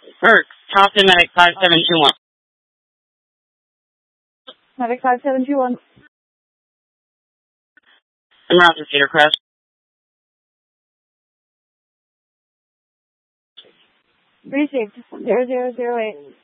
Or Charleston Medic 5721. Medic 5721. I'm Roger Cedar Crest. Received 0008.